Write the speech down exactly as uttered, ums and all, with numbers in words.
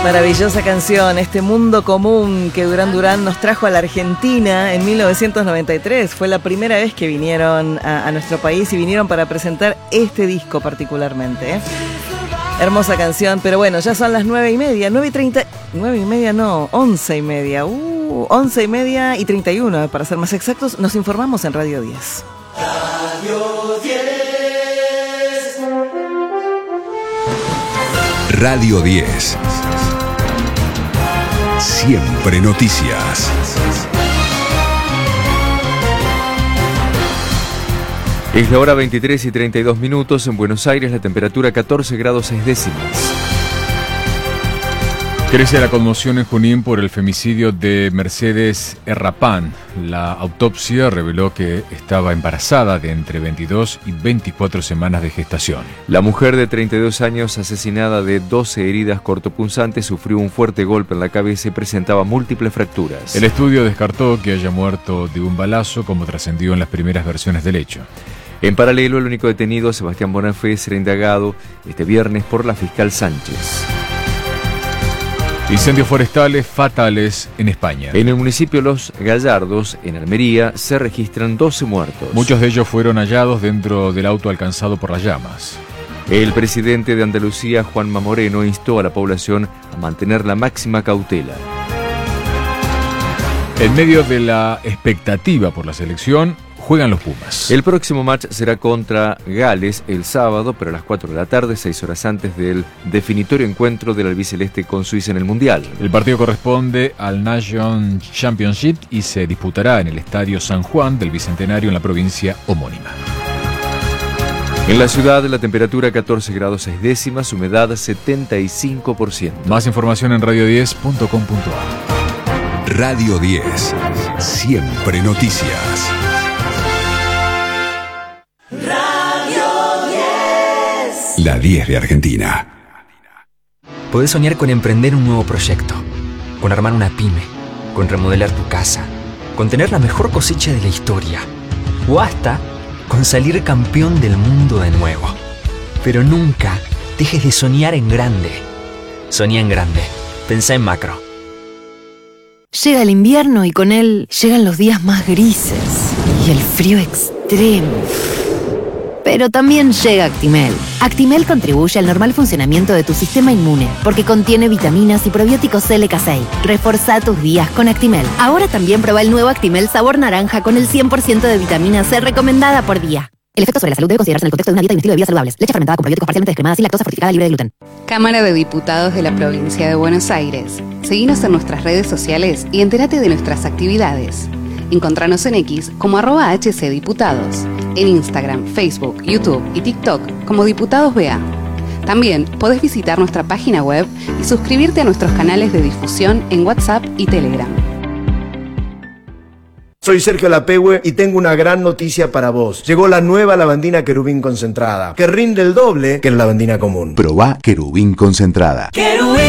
Maravillosa canción, este mundo común que Durán Durán nos trajo a la Argentina en mil novecientos noventa y tres. Fue la primera vez que vinieron a, a nuestro país y vinieron para presentar este disco particularmente, ¿eh? Hermosa canción, pero bueno, ya son las nueve y media, nueve y treinta, nueve y media no, once y media, uh, once y media y treinta y uno, para ser más exactos. Nos informamos en Radio diez. Radio diez. Radio diez. Siempre noticias. Es la hora veintitrés y treinta y dos minutos. En Buenos Aires la temperatura catorce grados seis décimas. Crece la conmoción en Junín por el femicidio de Mercedes Errapán. La autopsia reveló que estaba embarazada de entre veintidós y veinticuatro semanas de gestación. La mujer de treinta y dos años, asesinada de doce heridas cortopunzantes, sufrió un fuerte golpe en la cabeza y presentaba múltiples fracturas. El estudio descartó que haya muerto de un balazo, como trascendió en las primeras versiones del hecho. En paralelo, el único detenido, Sebastián Bonafé, será indagado este viernes por la fiscal Sánchez. Incendios forestales fatales en España. En el municipio Los Gallardos, en Almería, se registran doce muertos. Muchos de ellos fueron hallados dentro del auto alcanzado por las llamas. El presidente de Andalucía, Juanma Moreno, instó a la población a mantener la máxima cautela. En medio de la expectativa por la selección, juegan los Pumas. El próximo match será contra Gales el sábado, pero a las cuatro de la tarde, seis horas antes del definitorio encuentro del albiceleste con Suiza en el Mundial. El partido corresponde al Nation Championship y se disputará en el Estadio San Juan del Bicentenario en la provincia homónima. En la ciudad, la temperatura catorce grados seis décimas, humedad setenta y cinco por ciento. Más información en radio diez punto com punto a. Radio diez. Siempre noticias. La diez de Argentina. Podés soñar con emprender un nuevo proyecto, con armar una pyme, con remodelar tu casa, con tener la mejor cosecha de la historia, o hasta con salir campeón del mundo de nuevo. Pero nunca dejes de soñar en grande. Soñá en grande. Pensá en macro. Llega el invierno y con él llegan los días más grises y el frío extremo. Pero también llega Actimel. Actimel contribuye al normal funcionamiento de tu sistema inmune porque contiene vitaminas y probióticos L K seis. Reforzá tus días con Actimel. Ahora también prueba el nuevo Actimel sabor naranja con el cien por ciento de vitamina C recomendada por día. El efecto sobre la salud debe considerarse en el contexto de una dieta y un estilo de vida saludables. Leche fermentada con probióticos parcialmente descremada, sin lactosa, fortificada, libre de gluten. Cámara de Diputados de la Provincia de Buenos Aires. Seguinos en nuestras redes sociales y entérate de nuestras actividades. Encontranos en X como arroba hcdiputados, en Instagram, Facebook, YouTube y TikTok como Diputados B A. También podés visitar nuestra página web y suscribirte a nuestros canales de difusión en WhatsApp y Telegram. Soy Sergio Lapehue y tengo una gran noticia para vos. Llegó la nueva lavandina Querubín concentrada, que rinde el doble que la lavandina común. Probá Querubín concentrada. Querubín.